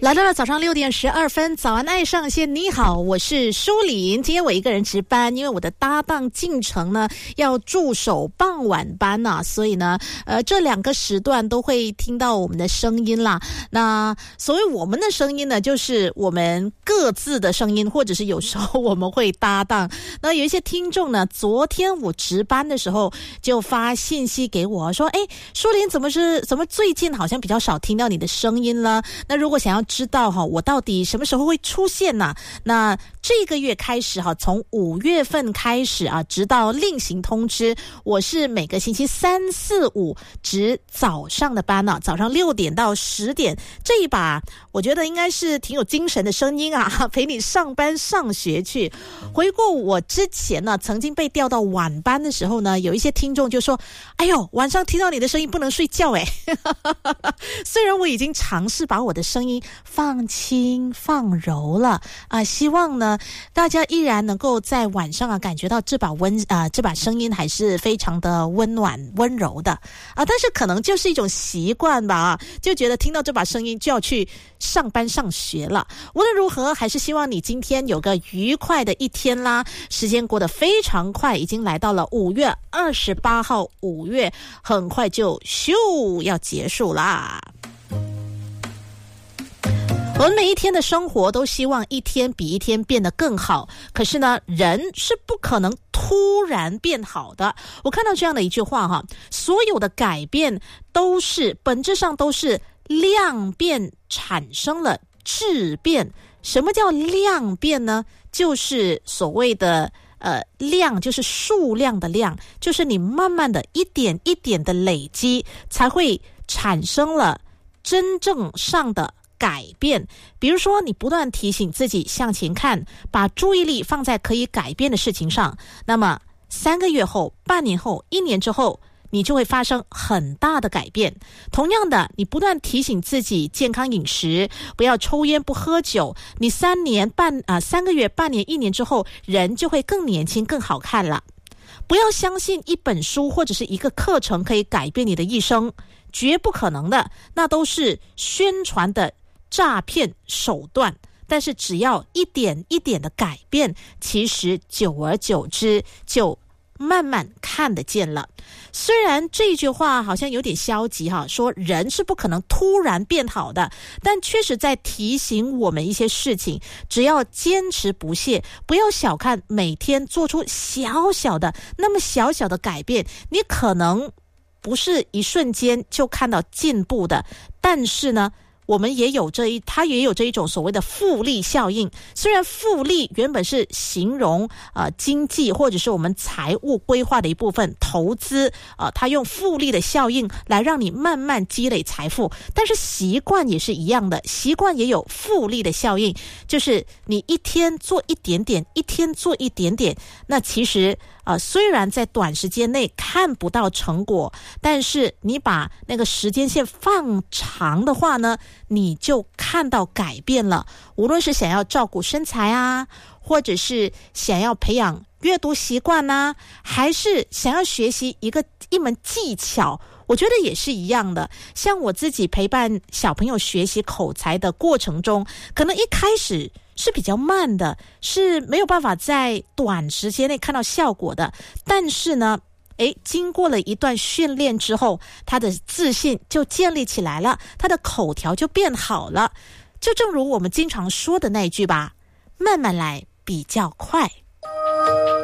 来到了早上6:12，早安爱上线，你好，我是舒琳。今天我一个人值班，因为我的搭档进城呢要驻守傍晚班啊，所以呢这2个时段都会听到我们的声音啦。那所谓我们的声音呢，就是我们各自的声音，或者是有时候我们会搭档。那有一些听众呢，昨天我值班的时候就发信息给我说，舒琳怎么最近好像比较少听到你的声音了？那如果想要知道我到底什么时候会出现呢？那这个月开始从5月份开始直到另行通知，我是每个星期3、4、5值早上的班早上6点到10点，这一把我觉得应该是挺有精神的声音陪你上班上学去。回顾我之前呢，曾经被调到晚班的时候呢，有一些听众就说，哎呦，晚上听到你的声音不能睡觉虽然我已经尝试把我的声音放轻放柔了希望呢大家依然能够在晚上感觉到这把声音还是非常的温暖温柔的但是可能就是一种习惯吧就觉得听到这把声音就要去上班上学了。无论如何，还是希望你今天有个愉快的一天啦。时间过得非常快，已经来到了5月28号，5月很快就咻要结束啦。我们每一天的生活都希望一天比一天变得更好，可是呢，人是不可能突然变好的。我看到这样的一句话所有的改变本质上都是量变产生了质变。什么叫量变呢？就是所谓的量，就是数量的量，就是你慢慢的一点一点的累积，才会产生了真正上的改变。比如说你不断提醒自己向前看，把注意力放在可以改变的事情上，那么3个月后、半年后、1年之后，你就会发生很大的改变。同样的，你不断提醒自己健康饮食，不要抽烟不喝酒，你3个月、半年、1年之后，人就会更年轻更好看了。不要相信一本书或者是一个课程可以改变你的一生，绝不可能的，那都是宣传的诈骗手段。但是只要一点一点的改变，其实久而久之就慢慢看得见了。虽然这句话好像有点消极说人是不可能突然变好的，但确实在提醒我们一些事情，只要坚持不懈，不要小看每天做出小小的改变，你可能不是一瞬间就看到进步的，但是呢我们它也有这一种所谓的复利效应。虽然复利原本是形容经济或者是我们财务规划的一部分，投资它用复利的效应来让你慢慢积累财富，但是习惯也是一样的，习惯也有复利的效应，就是你一天做一点点，一天做一点点，那其实虽然在短时间内看不到成果，但是你把那个时间线放长的话呢，你就看到改变了。无论是想要照顾身材或者是想要培养阅读习惯还是想要学习一门技巧，我觉得也是一样的。像我自己陪伴小朋友学习口才的过程中，可能一开始是比较慢的，是没有办法在短时间内看到效果的，但是呢经过了一段训练之后，他的自信就建立起来了，他的口条就变好了。就正如我们经常说的那一句吧，慢慢来比较快。